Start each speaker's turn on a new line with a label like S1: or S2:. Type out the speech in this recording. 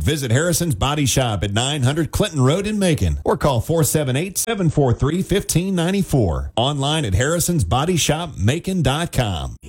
S1: visit Harrison's Body Shop at 900 Clinton Road in Macon or call 478-743-1594. Online at harrisonsbodyshopmacon.com.